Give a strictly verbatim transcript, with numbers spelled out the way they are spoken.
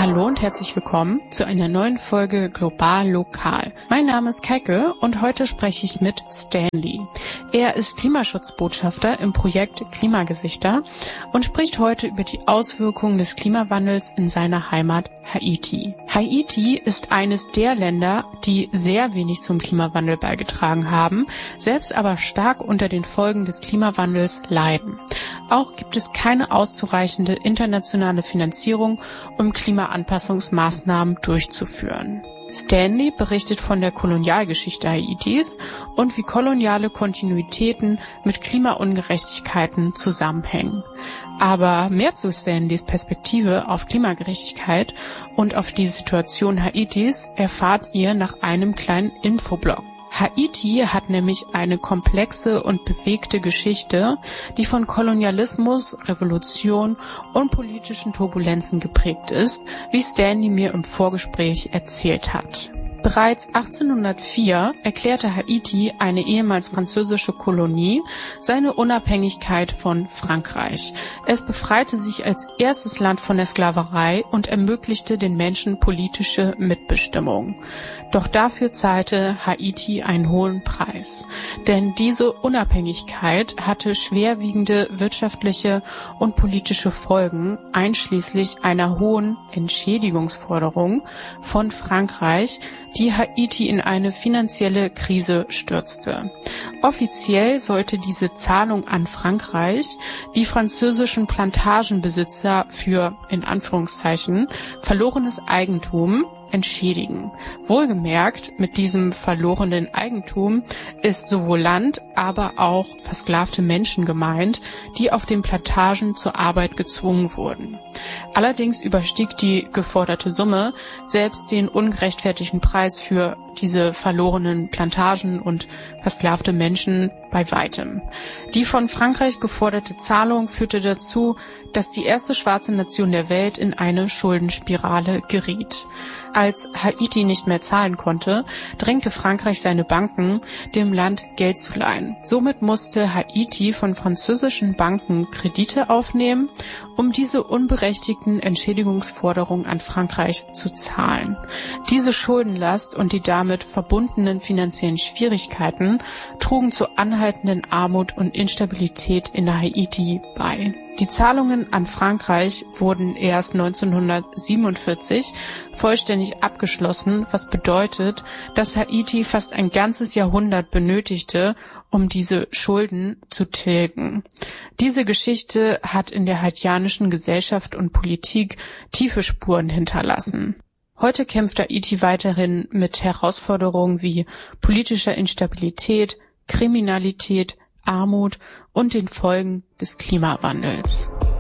Hallo und herzlich willkommen zu einer neuen Folge Global Lokal. Mein Name ist Keike und heute spreche ich mit Stanley. Er ist Klimaschutzbotschafter im Projekt Klimagesichter und spricht heute über die Auswirkungen des Klimawandels in seiner Heimat Haiti. Haiti ist eines der Länder, die sehr wenig zum Klimawandel beigetragen haben, selbst aber stark unter den Folgen des Klimawandels leiden. Auch gibt es keine auszureichende internationale Finanzierung, um Klimaanpassungsmaßnahmen durchzuführen. Stanley berichtet von der Kolonialgeschichte Haitis und wie koloniale Kontinuitäten mit Klimaungerechtigkeiten zusammenhängen. Aber mehr zu Stanleys Perspektive auf Klimagerechtigkeit und auf die Situation Haitis erfahrt ihr nach einem kleinen Infoblock. Haiti hat nämlich eine komplexe und bewegte Geschichte, die von Kolonialismus, Revolution und politischen Turbulenzen geprägt ist, wie Stanley mir im Vorgespräch erzählt hat. Bereits achtzehnhundertvier erklärte Haiti, eine ehemals französische Kolonie, seine Unabhängigkeit von Frankreich. Es befreite sich als erstes Land von der Sklaverei und ermöglichte den Menschen politische Mitbestimmung. Doch dafür zahlte Haiti einen hohen Preis. Denn diese Unabhängigkeit hatte schwerwiegende wirtschaftliche und politische Folgen, einschließlich einer hohen Entschädigungsforderung von Frankreich, die Haiti in eine finanzielle Krise stürzte. Offiziell sollte diese Zahlung an Frankreich die französischen Plantagenbesitzer für, in Anführungszeichen, verlorenes Eigentum entschädigen. Wohlgemerkt, mit diesem verlorenen Eigentum ist sowohl Land, aber auch versklavte Menschen gemeint, die auf den Plantagen zur Arbeit gezwungen wurden. Allerdings überstieg die geforderte Summe selbst den ungerechtfertigten Preis für diese verlorenen Plantagen und versklavte Menschen bei weitem. Die von Frankreich geforderte Zahlung führte dazu, dass die erste schwarze Nation der Welt in eine Schuldenspirale geriet. Als Haiti nicht mehr zahlen konnte, drängte Frankreich seine Banken, dem Land Geld zu leihen. Somit musste Haiti von französischen Banken Kredite aufnehmen, um diese unberechtigten Entschädigungsforderungen an Frankreich zu zahlen. Diese Schuldenlast und die damit verbundenen finanziellen Schwierigkeiten trugen zu anhaltenden Armut und Instabilität in Haiti bei. Die Zahlungen an Frankreich wurden erst neunzehnhundertsiebenundvierzig vollständig abgeschlossen, was bedeutet, dass Haiti fast ein ganzes Jahrhundert benötigte, um diese Schulden zu tilgen. Diese Geschichte hat in der haitianischen Gesellschaft und Politik tiefe Spuren hinterlassen. Heute kämpft Haiti weiterhin mit Herausforderungen wie politischer Instabilität, Kriminalität, Armut und den Folgen des Klimawandels.